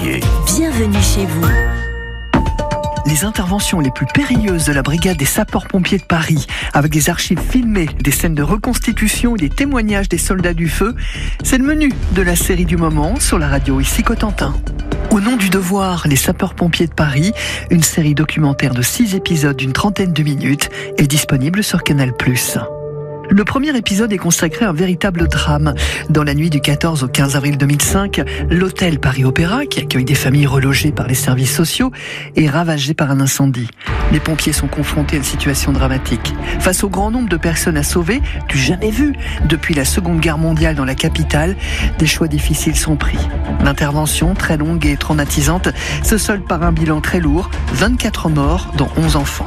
Montpellier. Bienvenue chez vous. Les interventions les plus périlleuses de la brigade des sapeurs-pompiers de Paris, avec des archives filmées, des scènes de reconstitution et des témoignages des soldats du feu, c'est le menu de la série du moment sur la radio ici Cotentin. Au nom du devoir, les sapeurs-pompiers de Paris, une série documentaire de 6 épisodes d'une trentaine de minutes, est disponible sur Canal+. Le premier épisode est consacré à un véritable drame. Dans la nuit du 14 au 15 avril 2005, l'hôtel Paris Opéra, qui accueille des familles relogées par les services sociaux, est ravagé par un incendie. Les pompiers sont confrontés à une situation dramatique. Face au grand nombre de personnes à sauver, du jamais vu depuis la Seconde Guerre mondiale dans la capitale, des choix difficiles sont pris. L'intervention, très longue et traumatisante, se solde par un bilan très lourd, 24 morts, dont 11 enfants.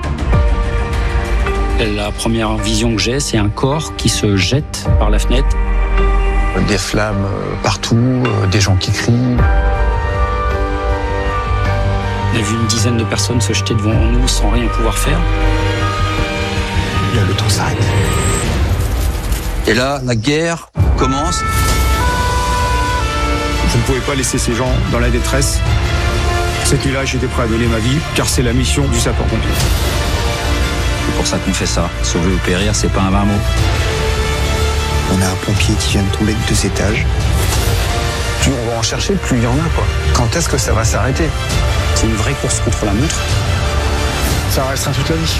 La première vision que j'ai, c'est un corps qui se jette par la fenêtre. Des flammes partout, des gens qui crient. On a vu une dizaine de personnes se jeter devant nous sans rien pouvoir faire. Là, le temps s'arrête. Et là, la guerre commence. Je ne pouvais pas laisser ces gens dans la détresse. Cette nuit-là, j'étais prêt à donner ma vie, car c'est la mission du sapeur-pompier. C'est pour ça qu'on fait ça. Sauver ou périr, c'est pas un vain mot. On a un pompier qui vient de tomber de 2 étages. Plus on va en chercher, plus il y en a, quoi. Quand est-ce que ça va s'arrêter ? C'est une vraie course contre la montre. Ça restera toute la vie.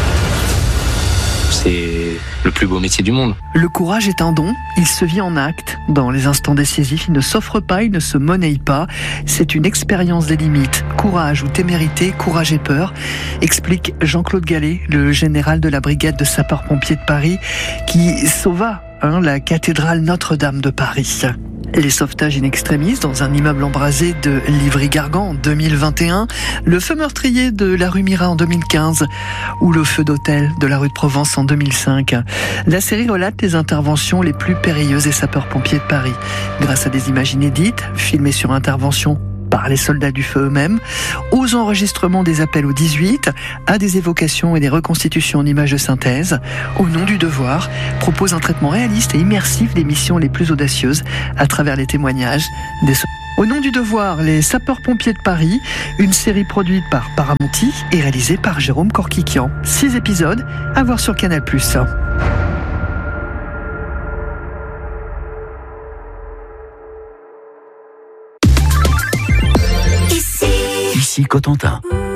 C'est le plus beau métier du monde. Le courage est un don, il se vit en acte. Dans les instants décisifs, il ne s'offre pas, il ne se monnaie pas. C'est une expérience des limites. Courage ou témérité, courage et peur, explique Jean-Claude Gallet, le général de la brigade de sapeurs-pompiers de Paris, qui sauva la cathédrale Notre-Dame de Paris. Les sauvetages in extremis dans un immeuble embrasé de Livry-Gargan en 2021, le feu meurtrier de la rue Mira en 2015 ou le feu d'hôtel de la rue de Provence en 2005. La série relate les interventions les plus périlleuses des sapeurs-pompiers de Paris, grâce à des images inédites, filmées sur intervention par les soldats du feu eux-mêmes, aux enregistrements des appels au 18, à des évocations et des reconstitutions en images de synthèse. Au nom du devoir, propose un traitement réaliste et immersif des missions les plus audacieuses à travers les témoignages des soldats. Au nom du devoir, les sapeurs-pompiers de Paris, une série produite par Paramonti et réalisée par Jérôme Corquiquian. 6 épisodes à voir sur Canal+. Ici Cotentin.